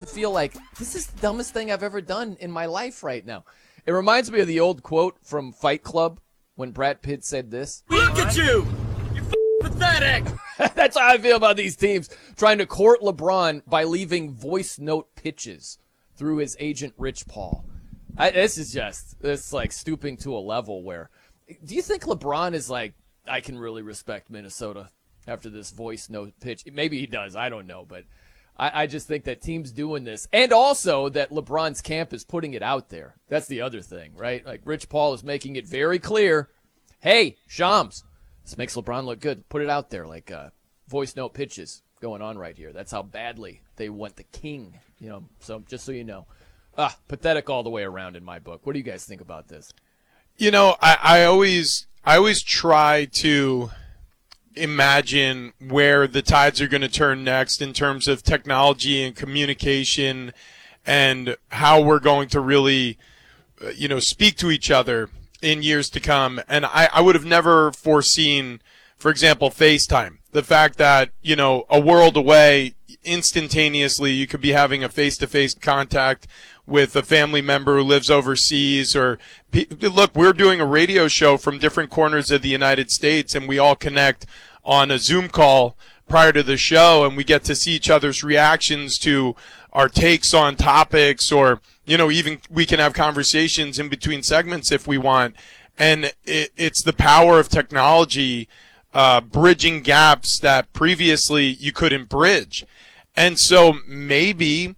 feel like this is the dumbest thing I've ever done in my life right now. It reminds me of the old quote from Fight Club when Brad Pitt said this. Look at you! You're pathetic! That's how I feel about these teams trying to court LeBron by leaving voice note pitches through his agent Rich Paul. This is like stooping to a level where, do you think LeBron is like, I can really respect Minnesota after this voice note pitch? Maybe he does. I don't know. But I just think that teams doing this, and also that LeBron's camp is putting it out there. That's the other thing, right? Like Rich Paul is making it very clear. Hey, Shams, this makes LeBron look good. Put it out there like voice note pitches going on right here. That's how badly they want the king. So just so you know. Pathetic all the way around in my book. What do you guys think about this? I always try to imagine where the tides are going to turn next in terms of technology and communication and how we're going to really, speak to each other in years to come. And I would have never foreseen, for example, FaceTime. The fact that, a world away, instantaneously, you could be having a face-to-face contact with a family member who lives overseas, or look, we're doing a radio show from different corners of the United States, and we all connect on a Zoom call prior to the show, and we get to see each other's reactions to our takes on topics, or, even we can have conversations in between segments if we want. And it's the power of technology, bridging gaps that previously you couldn't bridge. And so maybe,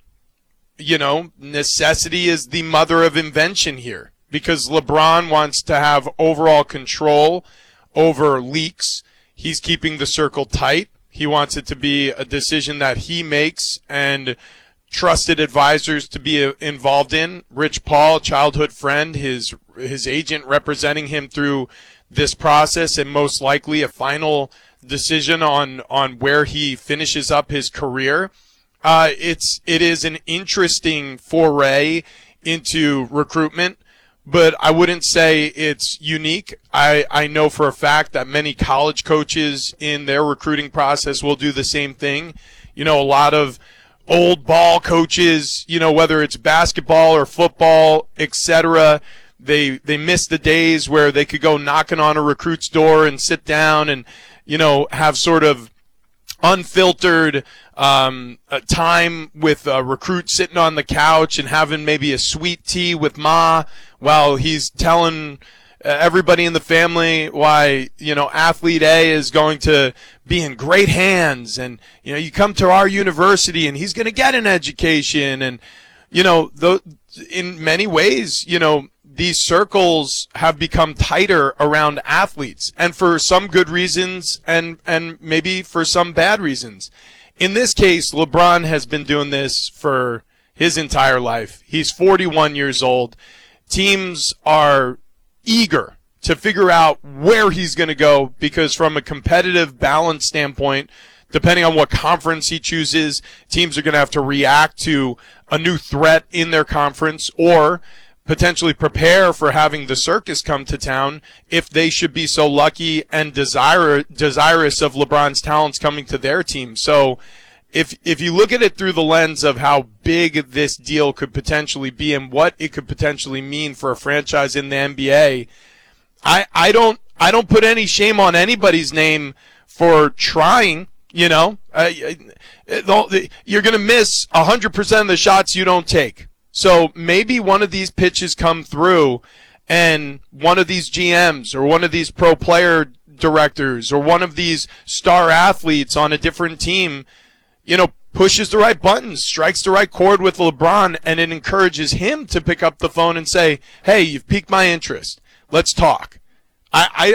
necessity is the mother of invention here, because LeBron wants to have overall control over leaks. He's keeping the circle tight. He wants it to be a decision that he makes and trusted advisors to be involved in. Rich Paul, childhood friend, his agent representing him through this process, and most likely a final decision on where he finishes up his career. It is an interesting foray into recruitment, but I wouldn't say it's unique. I know for a fact that many college coaches in their recruiting process will do the same thing. A lot of old ball coaches, whether it's basketball or football, etc., they miss the days where they could go knocking on a recruit's door and sit down and, have sort of unfiltered time with a recruit sitting on the couch and having maybe a sweet tea with Ma while he's telling everybody in the family why, athlete A is going to be in great hands, and, you come to our university and he's going to get an education. And, in many ways, these circles have become tighter around athletes, and for some good reasons and maybe for some bad reasons. In this case, LeBron has been doing this for his entire life. He's 41 years old. Teams are eager to figure out where he's going to go, because from a competitive balance standpoint, depending on what conference he chooses, teams are going to have to react to a new threat in their conference, or potentially prepare for having the circus come to town if they should be so lucky and desirous of LeBron's talents coming to their team. So if you look at it through the lens of how big this deal could potentially be and what it could potentially mean for a franchise in the NBA, I don't put any shame on anybody's name for trying. You're going to miss 100% of the shots you don't take. So maybe one of these pitches come through, and one of these GMs or one of these pro player directors or one of these star athletes on a different team, pushes the right buttons, strikes the right chord with LeBron, and it encourages him to pick up the phone and say, hey, you've piqued my interest. Let's talk. I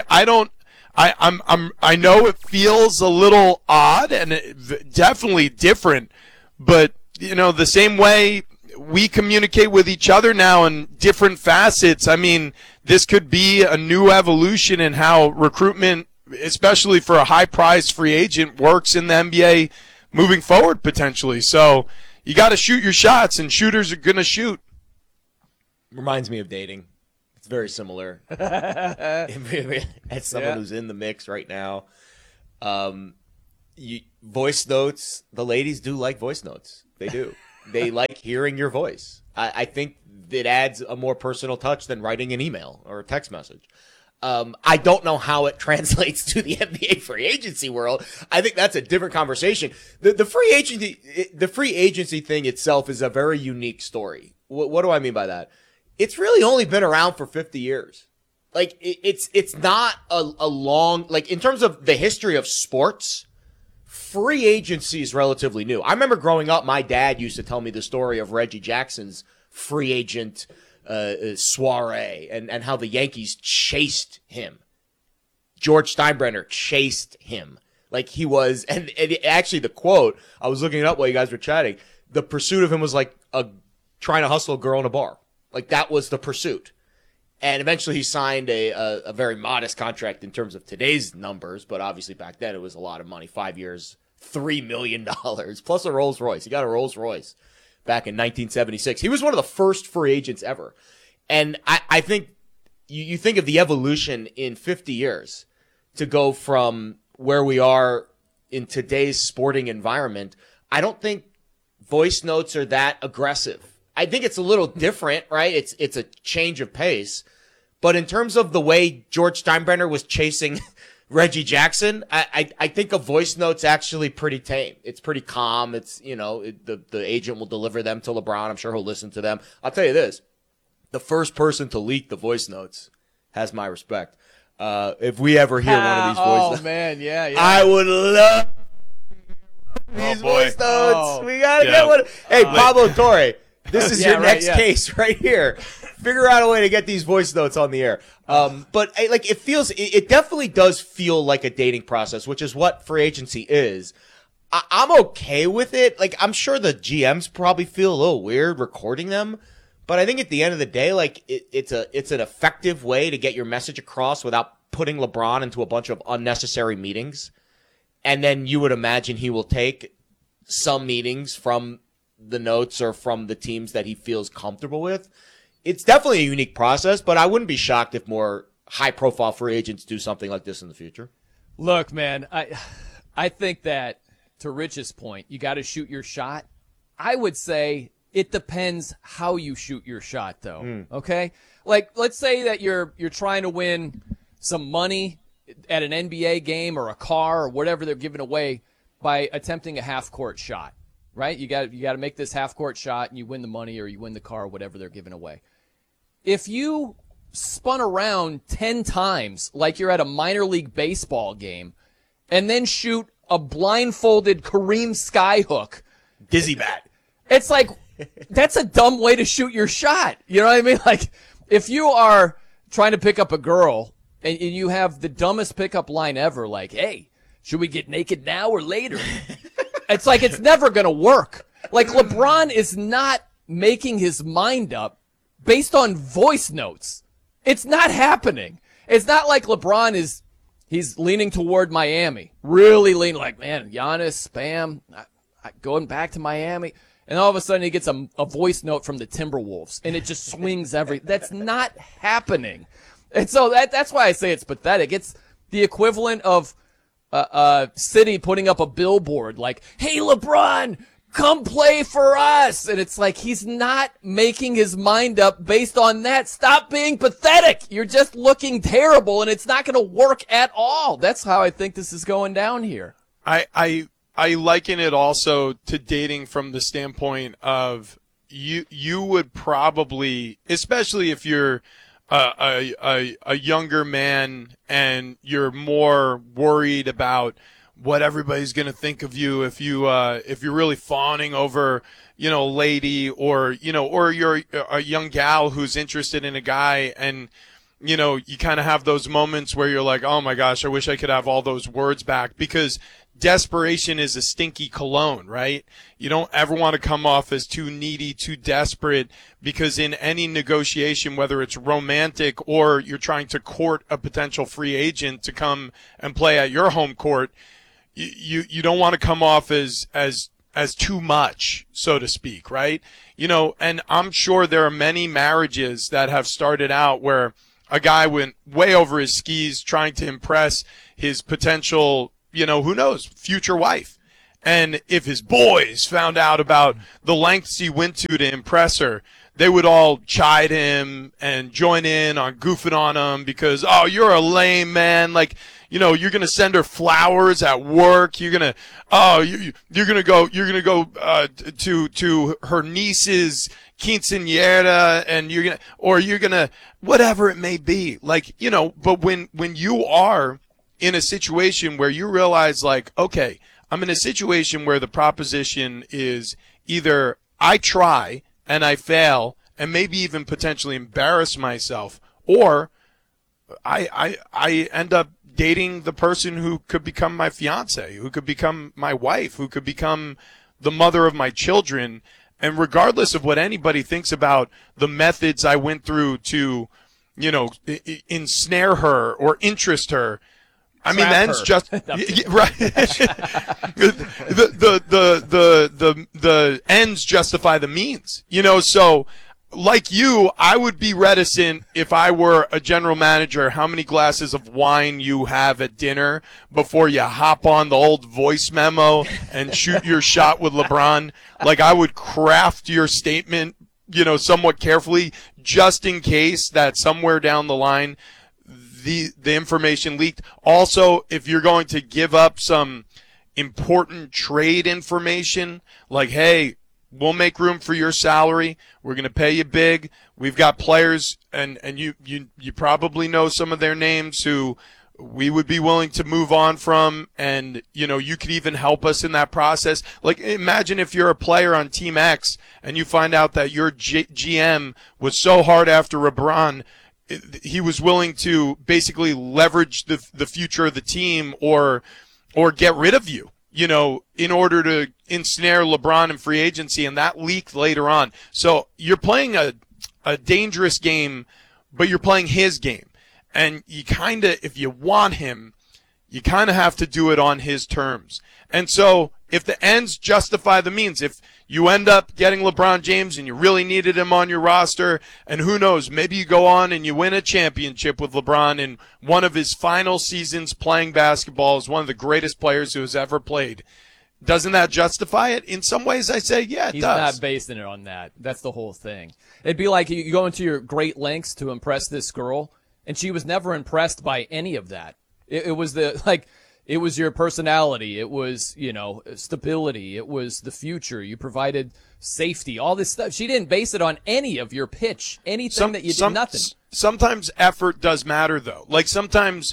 know it feels a little odd and definitely different, but the same way we communicate with each other now in different facets. I mean, this could be a new evolution in how recruitment, especially for a high-priced free agent, works in the NBA moving forward potentially. So you got to shoot your shots, and shooters are going to shoot. Reminds me of dating. It's very similar. As someone who's in the mix right now, voice notes. The ladies do like voice notes. They do. They like hearing your voice. I think it adds a more personal touch than writing an email or a text message. I don't know how it translates to the NBA free agency world. I think that's a different conversation. The free agency thing itself is a very unique story. What do I mean by that? It's really only been around for 50 years. Like it's not a long, like in terms of the history of sports, free agency is relatively new. I remember growing up, my dad used to tell me the story of Reggie Jackson's free agent soiree and how the Yankees chased him. George Steinbrenner chased him. Like he was, and actually the quote, I was looking it up while you guys were chatting, the pursuit of him was like trying to hustle a girl in a bar. Like that was the pursuit. And eventually he signed a very modest contract in terms of today's numbers, but obviously back then it was a lot of money. 5 years, $3 million, plus a Rolls Royce. He got a Rolls Royce back in 1976. He was one of the first free agents ever. And I think you think of the evolution in 50 years to go from where we are in today's sporting environment. I don't think voice notes are that aggressive. I think it's a little different, right? It's a change of pace. But in terms of the way George Steinbrenner was chasing Reggie Jackson, I think a voice note's actually pretty tame. It's pretty calm. It's, the agent will deliver them to LeBron. I'm sure he'll listen to them. I'll tell you this. The first person to leak the voice notes has my respect. If we ever hear one of these voice notes. Oh, man, yeah. I would love these voice notes. We got to get one. Hey, Pablo Torre, this is your next case right here. Figure out a way to get these voice notes on the air. But it definitely does feel like a dating process, which is what free agency is. I'm okay with it. Like, I'm sure the GMs probably feel a little weird recording them, but I think at the end of the day, like, it's an effective way to get your message across without putting LeBron into a bunch of unnecessary meetings. And then you would imagine he will take some meetings from the notes or from the teams that he feels comfortable with. It's definitely a unique process, but I wouldn't be shocked if more high-profile free agents do something like this in the future. Look, man, I think that, to Rich's point, you got to shoot your shot. I would say it depends how you shoot your shot, though, okay? Like, let's say that you're trying to win some money at an NBA game or a car or whatever they're giving away by attempting a half-court shot, right? You got to make this half-court shot and you win the money or you win the car or whatever they're giving away. If you spun around 10 times like you're at a minor league baseball game and then shoot a blindfolded Kareem Skyhook, dizzy bat, it's like, that's a dumb way to shoot your shot. You know what I mean? Like, if you are trying to pick up a girl and you have the dumbest pickup line ever, like, hey, should we get naked now or later? It's like, it's never going to work. Like, LeBron is not making his mind up based on voice notes. It's not happening. It's not like LeBron he's leaning toward Miami, really leaning like, man, Giannis, Bam, going back to Miami. And all of a sudden he gets a voice note from the Timberwolves and it just swings that's not happening. And so that's why I say it's pathetic. It's the equivalent of City putting up a billboard like, hey, LeBron, come play for us. And it's like, he's not making his mind up based on that. Stop being pathetic. You're just looking terrible and it's not going to work at all. That's how I think this is going down here. I liken it also to dating from the standpoint of you would probably, especially if you're a younger man and you're more worried about what everybody's going to think of you if you're really fawning over, a lady or you're a young gal who's interested in a guy and, you kind of have those moments where you're like, oh my gosh, I wish I could have all those words back, because desperation is a stinky cologne, right? You don't ever want to come off as too needy, too desperate, because in any negotiation, whether it's romantic or you're trying to court a potential free agent to come and play at your home court, you don't want to come off as too much, so to speak, right? And I'm sure there are many marriages that have started out where a guy went way over his skis trying to impress his potential, who knows, future wife. And if his boys found out about the lengths he went to impress her, they would all chide him and join in on goofing on him because, oh, you're a lame man. Like, you know, you're going to send her flowers at work. You're going to, you're going to go to her niece's quinceañera, and you're going to, whatever it may be. Like, you know, but when you are in a situation where you realize, like, okay, I'm in a situation where the proposition is either I try and I fail and maybe even potentially embarrass myself, or I end up dating the person who could become my fiance, who could become my wife, who could become the mother of my children. And regardless of what anybody thinks about the methods I went through to, you know, ensnare her or interest her, I mean, the ends just right. the ends justify the means, you know. So, like you, I would be reticent if I were a general manager. How many glasses of wine you have at dinner before you hop on the old voice memo and shoot your shot with LeBron? Like, I would craft your statement, you know, somewhat carefully, just in case that somewhere down the line the information leaked. Also, if you're going to give up some important trade information, like, hey, we'll make room for your salary, we're going to pay you big, we've got players, and you probably know some of their names who we would be willing to move on from, and, you know, you could even help us in that process. Like, imagine if you're a player on Team X and you find out that your GM was so hard after LeBron, he was willing to basically leverage the future of the team or get rid of you, you know, in order to ensnare LeBron in free agency, and that leaked later on. So you're playing a dangerous game, but you're playing his game. And you kind of, if you want him, you kind of have to do it on his terms. And so if the ends justify the means, if you end up getting LeBron James and you really needed him on your roster, and who knows, maybe you go on and you win a championship with LeBron in one of his final seasons playing basketball as one of the greatest players who has ever played. Doesn't that justify it? In some ways, I say, yeah, it He's does. not basing it on that. That's the whole thing. It'd be like you go into your great lengths to impress this girl, and she was never impressed by any of that. It was it was your personality. It was, you know, stability. It was the future. You provided safety, all this stuff. She didn't base it on any of your pitch, anything that you did, nothing. Sometimes effort does matter, though. Like, sometimes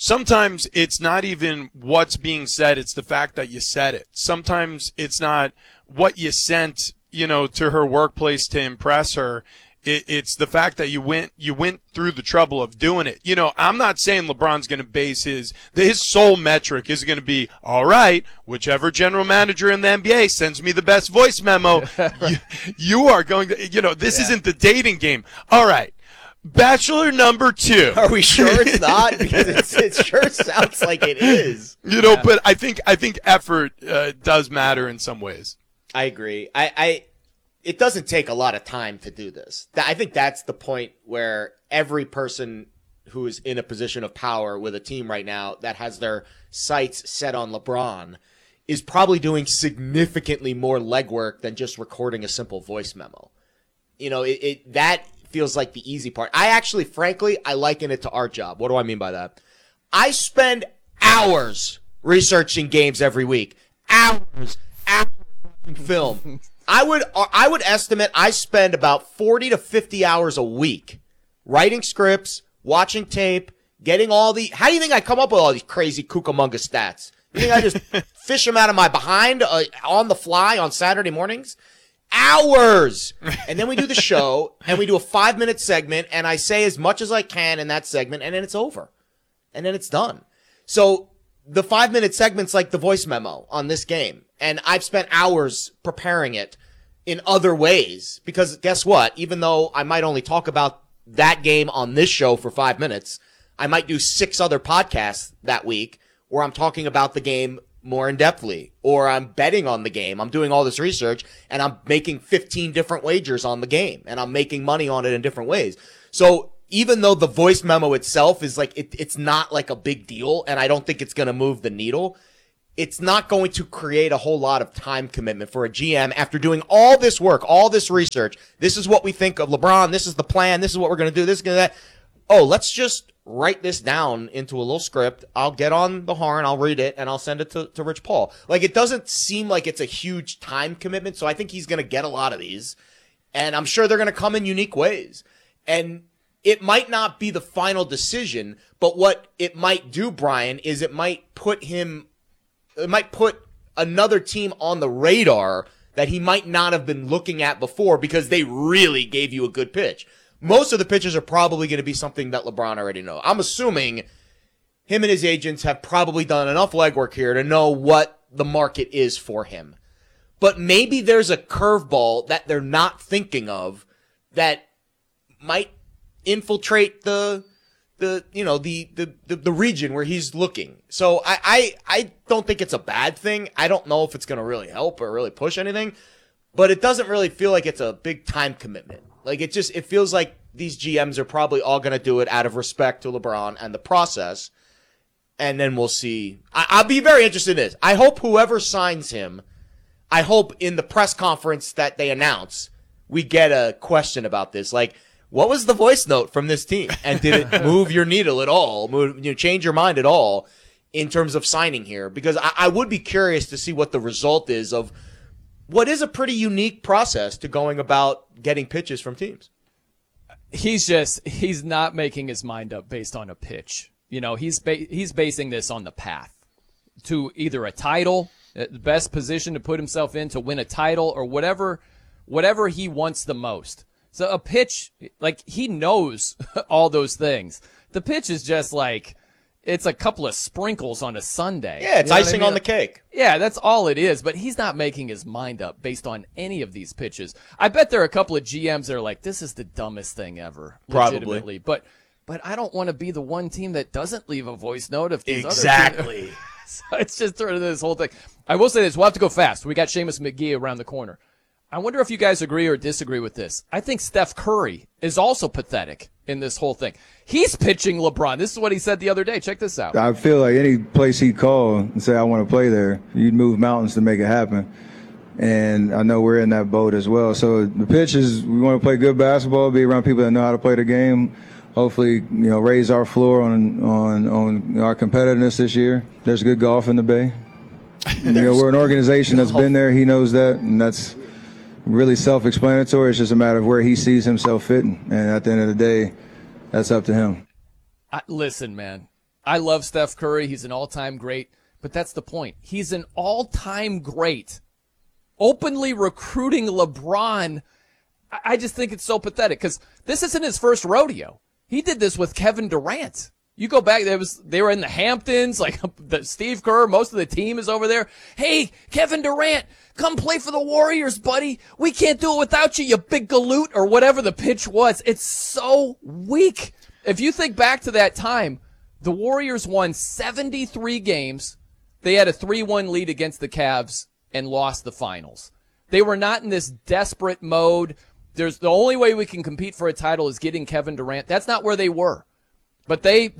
it's not even what's being said. It's the fact that you said it. Sometimes it's not what you sent, you know, to her workplace to impress her. It's the fact that you went through the trouble of doing it. You know, I'm not saying LeBron's going to base his sole metric is going to be, all right, whichever general manager in the NBA sends me the best voice memo, you are going to, you know, this isn't the dating game. All right. Bachelor number 2. Are we sure it's not? Because it sure sounds like it is. You know, but I think effort does matter in some ways. I agree. It doesn't take a lot of time to do this. I think that's the point where every person who is in a position of power with a team right now that has their sights set on LeBron is probably doing significantly more legwork than just recording a simple voice memo. You know, that feels like the easy part. I actually, frankly, I liken it to our job. What do I mean by that? I spend hours researching games every week. Hours watching film. I would estimate I spend about 40 to 50 hours a week writing scripts, watching tape, getting all the... How do you think I come up with all these crazy Cucamonga stats? You think I just fish them out of my behind on the fly on Saturday mornings? Hours! And then we do the show, and we do a 5-minute segment, and I say as much as I can in that segment, and then it's over. And then it's done. So the 5-minute segment's like the voice memo on this game. And I've spent hours preparing it in other ways. Because guess what? Even though I might only talk about that game on this show for 5 minutes, I might do 6 other podcasts that week where I'm talking about the game more in-depthly. Or I'm betting on the game. I'm doing all this research, and I'm making 15 different wagers on the game. And I'm making money on it in different ways. So even though the voice memo itself is like, it's not like a big deal, and I don't think it's going to move the needle, it's not going to create a whole lot of time commitment for a GM after doing all this work, all this research. This is what we think of LeBron. This is the plan. This is what we're going to do. This is going to that. Oh, let's just write this down into a little script. I'll get on the horn. I'll read it and I'll send it to Rich Paul. Like, it doesn't seem like it's a huge time commitment. So I think he's going to get a lot of these, and I'm sure they're going to come in unique ways. And it might not be the final decision, but what it might do, Brian, is it might put another team on the radar that he might not have been looking at before because they really gave you a good pitch. Most of the pitches are probably going to be something that LeBron already knows. I'm assuming him and his agents have probably done enough legwork here to know what the market is for him. But maybe there's a curveball that they're not thinking of that might infiltrate the region where he's looking. So I don't think it's a bad thing. I don't know if it's going to really help or really push anything, but it doesn't really feel like it's a big time commitment. Like, it feels like these GMs are probably all going to do it out of respect to LeBron and the process. And then we'll see. I'll be very interested in this. I hope whoever signs him, I hope in the press conference that they announce, we get a question about this. Like, what was the voice note from this team? And did it move your needle at all? Change your mind at all in terms of signing here? Because I would be curious to see what the result is of what is a pretty unique process to going about getting pitches from teams. He's not making his mind up based on a pitch. He's basing this on the path to either a title, the best position to put himself in to win a title, or whatever he wants the most. So a pitch, like, he knows all those things. The pitch is just like, it's a couple of sprinkles on a sundae. Yeah, it's icing on the cake. Yeah, that's all it is. But he's not making his mind up based on any of these pitches. I bet there are a couple of GMs that are like, this is the dumbest thing ever. Probably. But I don't want to be the one team that doesn't leave a voice note if these exactly. other teams. So it's just sort of this whole thing. I will say this. We'll have to go fast. We got Seamus McGee around the corner. I wonder if you guys agree or disagree with this. I think Steph Curry is also pathetic in this whole thing. He's pitching LeBron. This is what he said the other day. Check this out. I feel like any place he'd call and say, I want to play there, you'd move mountains to make it happen. And I know we're in that boat as well. So the pitch is, we want to play good basketball, be around people that know how to play the game, hopefully, raise our floor on our competitiveness this year. There's good golf in the Bay. We're an organization that's been there. He knows that, and that's really self-explanatory. It's just a matter of where he sees himself fitting. And at the end of the day, that's up to him. Listen, man, I love Steph Curry. He's an all-time great. But that's the point. He's an all-time great. Openly recruiting LeBron, I just think it's so pathetic because this isn't his first rodeo. He did this with Kevin Durant. You go back, they were in the Hamptons, like Steve Kerr, most of the team is over there. Hey, Kevin Durant, come play for the Warriors, buddy. We can't do it without you, you big galoot, or whatever the pitch was. It's so weak. If you think back to that time, the Warriors won 73 games. They had a 3-1 lead against the Cavs and lost the finals. They were not in this desperate mode. The only way we can compete for a title is getting Kevin Durant. That's not where they were. But they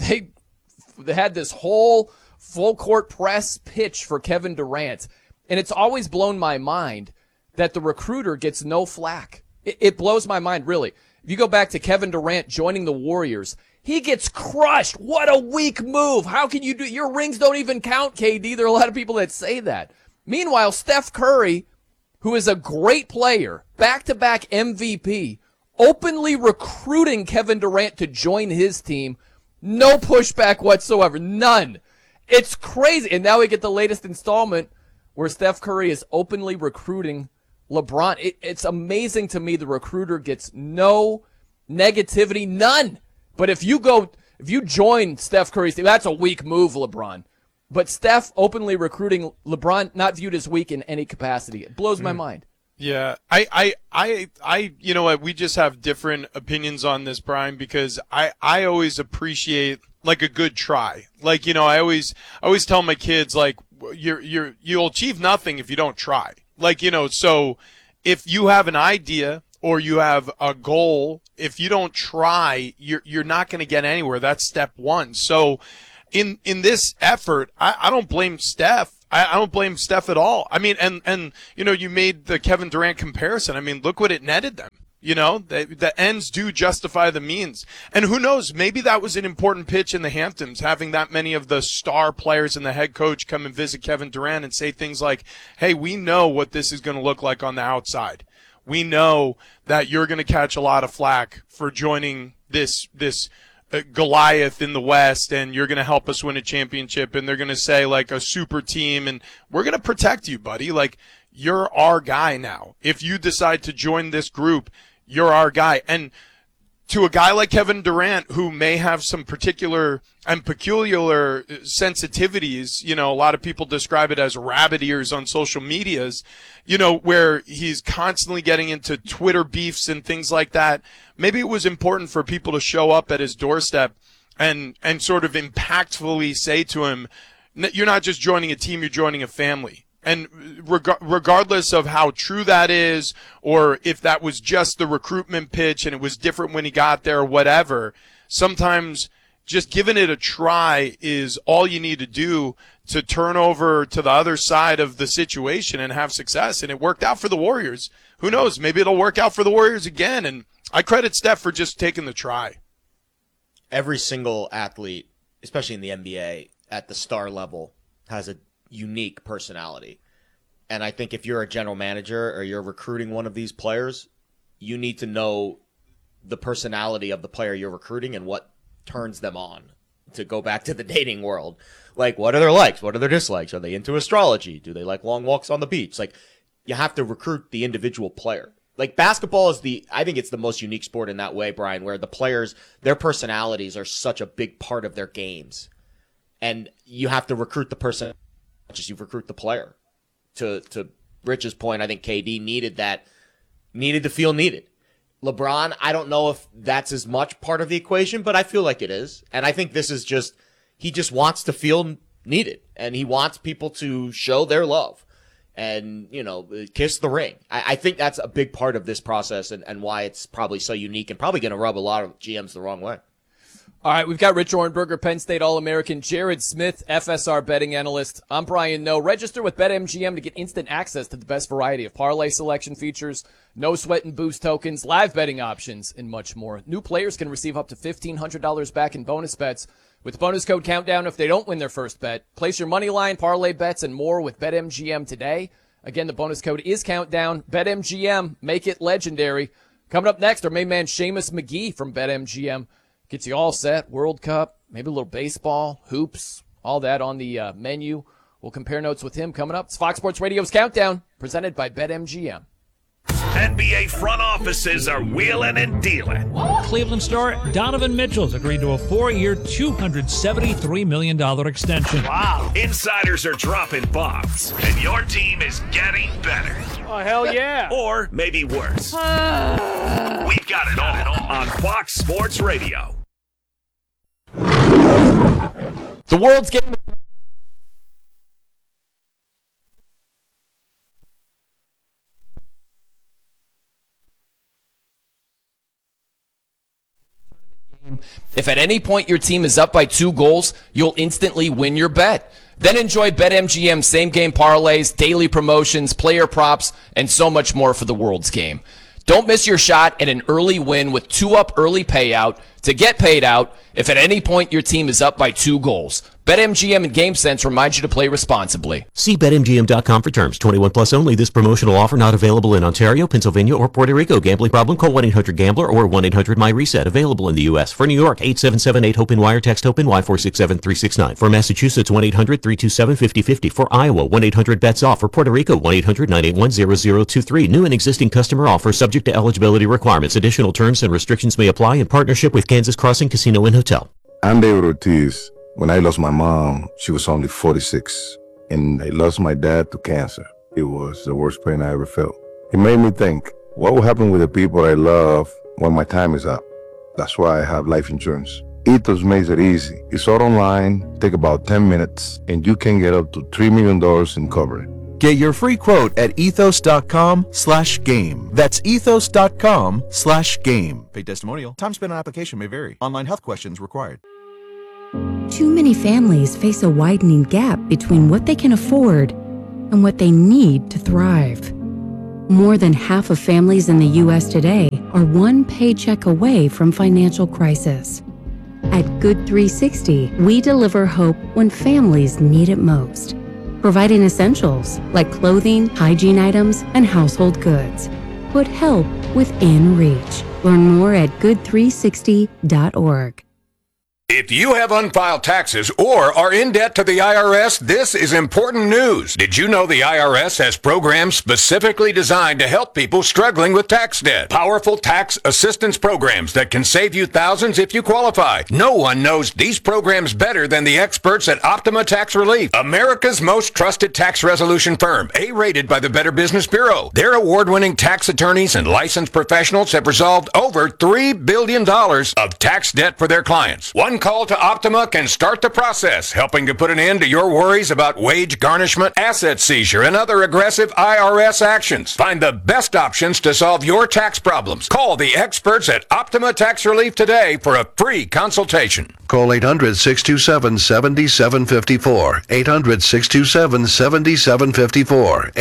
had this whole full court press pitch for Kevin Durant. And it's always blown my mind that the recruiter gets no flack. It blows my mind, really. If you go back to Kevin Durant joining the Warriors, he gets crushed. What a weak move. How can you do it? Your rings don't even count, KD. There are a lot of people that say that. Meanwhile, Steph Curry, who is a great player, back-to-back MVP, openly recruiting Kevin Durant to join his team. No pushback whatsoever. None. It's crazy. And now we get the latest installment where Steph Curry is openly recruiting LeBron. It's amazing to me the recruiter gets no negativity, none. But if you join Steph Curry's team, that's a weak move, LeBron. But Steph openly recruiting LeBron, not viewed as weak in any capacity. It blows my mind. Yeah, I, you know what? We just have different opinions on this, Brian, because I always appreciate like a good try. Like, I always tell my kids, like, you'll achieve nothing if you don't try. Like, so if you have an idea or you have a goal, if you don't try, you're not going to get anywhere. That's step one. So in this effort, I don't blame Steph. I don't blame Steph at all. I mean, and you made the Kevin Durant comparison. I mean, look what it netted them. The ends do justify the means. And who knows, maybe that was an important pitch in the Hamptons, having that many of the star players and the head coach come and visit Kevin Durant and say things like, hey, we know what this is going to look like on the outside. We know that you're going to catch a lot of flack for joining this Goliath in the West, and you're going to help us win a championship, and they're going to say like a super team, and we're going to protect you, buddy. Like, you're our guy now. If you decide to join this group, you're our guy. And to a guy like Kevin Durant, who may have some particular and peculiar sensitivities, a lot of people describe it as rabbit ears on social medias, where he's constantly getting into Twitter beefs and things like that. Maybe it was important for people to show up at his doorstep and sort of impactfully say to him, you're not just joining a team, you're joining a family. And regardless of how true that is, or if that was just the recruitment pitch and it was different when he got there or whatever, sometimes just giving it a try is all you need to do to turn over to the other side of the situation and have success. And it worked out for the Warriors. Who knows? Maybe it'll work out for the Warriors again. And I credit Steph for just taking the try. Every single athlete, especially in the NBA at the star level, has a unique personality. And I think if you're a general manager or you're recruiting one of these players, you need to know the personality of the player you're recruiting and what turns them on. To go back to the dating world, like, what are their likes? What are their dislikes? Are they into astrology? Do they like long walks on the beach? Like, you have to recruit the individual player. Like, basketball is I think it's the most unique sport in that way, Brian, where the players, their personalities are such a big part of their games. And you have to recruit the person as you recruit the player. To Rich's point, I think KD needed to feel needed. LeBron, I don't know if that's as much part of the equation, but I feel like it is. And I think this is he just wants to feel needed, and he wants people to show their love and, kiss the ring. I think that's a big part of this process and why it's probably so unique and probably going to rub a lot of GMs the wrong way. All right, we've got Rich Orenberger, Penn State All-American, Jared Smith, FSR betting analyst. I'm Brian Noe. Register with BetMGM to get instant access to the best variety of parlay selection features, no sweat and boost tokens, live betting options, and much more. New players can receive up to $1,500 back in bonus bets with bonus code Countdown if they don't win their first bet. Place your money line, parlay bets, and more with BetMGM today. Again, the bonus code is Countdown. BetMGM, make it legendary. Coming up next, our main man Seamus McGee from BetMGM. Gets you all set, World Cup, maybe a little baseball, hoops, all that on the menu. We'll compare notes with him coming up. It's Fox Sports Radio's Countdown, presented by BetMGM. NBA front offices are wheeling and dealing. Cleveland star Donovan Mitchell's agreed to a 4-year, $273 million extension. Wow. Insiders are dropping bombs, and your team is getting better. Oh, hell yeah. Or maybe worse. We've got it all on Fox Sports Radio. The world's getting... If at any point your team is up by 2 goals, you'll instantly win your bet. Then enjoy BetMGM same-game parlays, daily promotions, player props, and so much more for the world's game. Don't miss your shot at an early win with 2-up early payout to get paid out if at any point your team is up by 2 goals. BetMGM and GameSense remind you to play responsibly. See BetMGM.com for terms. 21 plus only. This promotional offer not available in Ontario, Pennsylvania, or Puerto Rico. Gambling problem? Call 1-800-GAMBLER or 1-800-MyReset. Available in the U.S. For New York, 877-8-HOPE-NY. Text HOPE-NY 467-369. For Massachusetts, 1-800-327-5050. For Iowa, 1-800-BETS-OFF. For Puerto Rico, 1-800-981-0023. New and existing customer offer subject to eligibility requirements. Additional terms and restrictions may apply in partnership with Kansas Crossing Casino and Hotel. I'm David Ortiz. When I lost my mom, she was only 46, and I lost my dad to cancer. It was the worst pain I ever felt. It made me think, what will happen with the people I love when my time is up? That's why I have life insurance. Ethos makes it easy. It's all online, take about 10 minutes, and you can get up to $3 million in coverage. Get your free quote at ethos.com/game. That's ethos.com/game. Paid testimonial. Time spent on application may vary. Online health questions required. Too many families face a widening gap between what they can afford and what they need to thrive. More than half of families in the U.S. today are one paycheck away from financial crisis. At Good 360, we deliver hope when families need it most, providing essentials like clothing, hygiene items, and household goods. Put help within reach. Learn more at good360.org. If you have unfiled taxes or are in debt to the IRS, this is important news. Did you know the IRS has programs specifically designed to help people struggling with tax debt? Powerful tax assistance programs that can save you thousands if you qualify. No one knows these programs better than the experts at Optima Tax Relief, America's most trusted tax resolution firm, A-rated by the Better Business Bureau. Their award-winning tax attorneys and licensed professionals have resolved over $3 billion of tax debt for their clients. One call to Optima can start the process, helping to put an end to your worries about wage garnishment, asset seizure, and other aggressive IRS actions. Find the best options to solve your tax problems. Call the experts at Optima Tax Relief today for a free consultation. Call 800-627-7754. 800-627-7754.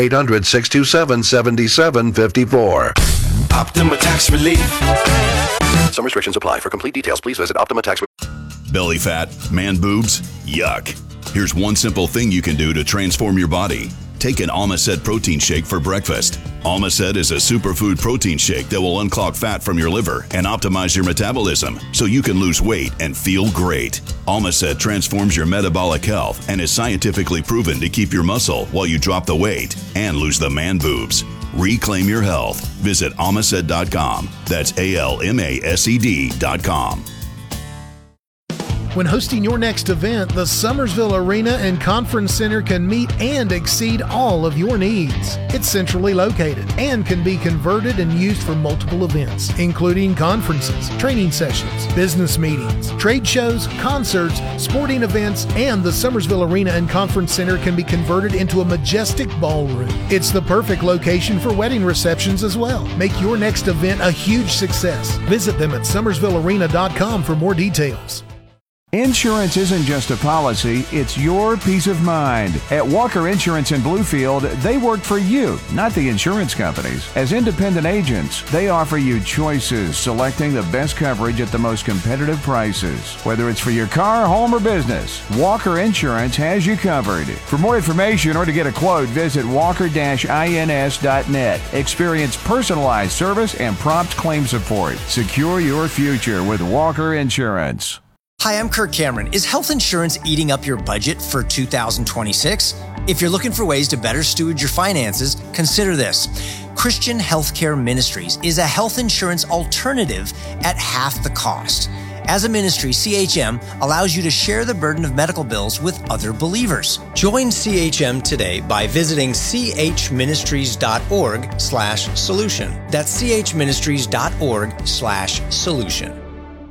800-627-7754. Optima Tax Relief. Some restrictions apply. For complete details, please visit Optima Tax Relief. Belly fat, man boobs, yuck. Here's one simple thing you can do to transform your body. Take an Almacet protein shake for breakfast. Almacet is a superfood protein shake that will unclog fat from your liver and optimize your metabolism so you can lose weight and feel great. Almacet transforms your metabolic health and is scientifically proven to keep your muscle while you drop the weight and lose the man boobs. Reclaim your health. Visit Almacet.com. That's ALMASED.com. When hosting your next event, the Summersville Arena and Conference Center can meet and exceed all of your needs. It's centrally located and can be converted and used for multiple events, including conferences, training sessions, business meetings, trade shows, concerts, sporting events, and the Summersville Arena and Conference Center can be converted into a majestic ballroom. It's the perfect location for wedding receptions as well. Make your next event a huge success. Visit them at summersvillearena.com for more details. Insurance isn't just a policy, it's your peace of mind. At Walker Insurance in Bluefield, they work for you, not the insurance companies. As independent agents, they offer you choices, selecting the best coverage at the most competitive prices. Whether it's for your car, home, or business, Walker Insurance has you covered. For more information or to get a quote, visit walker-ins.net. Experience personalized service and prompt claim support. Secure your future with Walker Insurance. Hi, I'm Kirk Cameron. Is health insurance eating up your budget for 2026? If you're looking for ways to better steward your finances, consider this. Christian Healthcare Ministries is a health insurance alternative at half the cost. As a ministry, CHM allows you to share the burden of medical bills with other believers. Join CHM today by visiting chministries.org/solution. That's chministries.org/solution.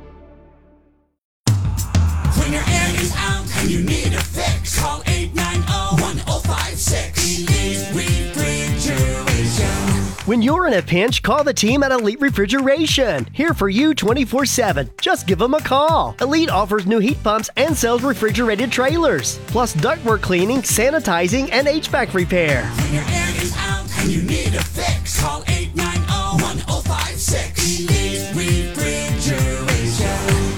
When your air is out and you need a fix, call 890-1056. Elite Refrigeration. When you're in a pinch, call the team at Elite Refrigeration. Here for you 24/7. Just give them a call. Elite offers new heat pumps and sells refrigerated trailers, plus ductwork cleaning, sanitizing, and HVAC repair. When your air is out and you need a fix, call 890-1056. Elite Refrigeration.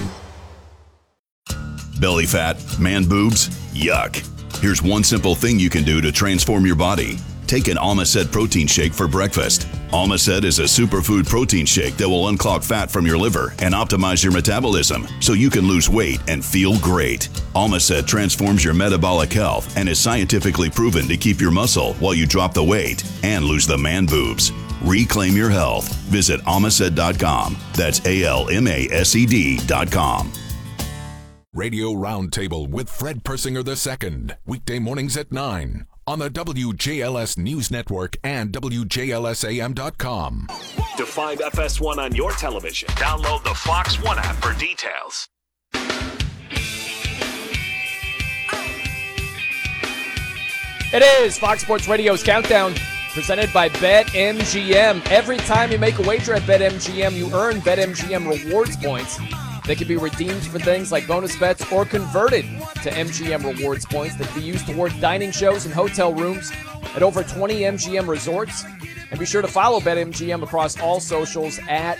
Belly fat, man boobs, yuck. Here's one simple thing you can do to transform your body. Take an Almacet protein shake for breakfast. Almacet is a superfood protein shake that will unclog fat from your liver and optimize your metabolism so you can lose weight and feel great. Almacet transforms your metabolic health and is scientifically proven to keep your muscle while you drop the weight and lose the man boobs. Reclaim your health. Visit Almacet.com. That's ALMASED.com. Radio Roundtable with Fred Persinger II. Weekday mornings at 9 on the WJLS News Network and WJLSAM.com. To find FS1 on your television, download the Fox One app for details. It is Fox Sports Radio's Countdown, presented by BetMGM. Every time you make a wager at BetMGM, you earn BetMGM rewards points They can be redeemed for things like bonus bets or converted to MGM Rewards points that can be used towards dining shows and hotel rooms at over 20 MGM resorts. And be sure to follow BetMGM across all socials at